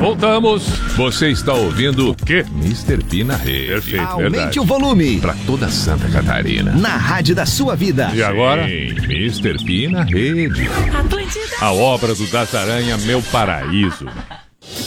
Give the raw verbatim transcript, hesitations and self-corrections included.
Voltamos. Você está ouvindo o quê? mister P na rede. Perfeito, Aumente verdade. o volume. Pra toda Santa Catarina. Na rádio da sua vida. E agora? Sim, mister P na rede. Atlântida. A obra do Das Aranha, Meu Paraíso.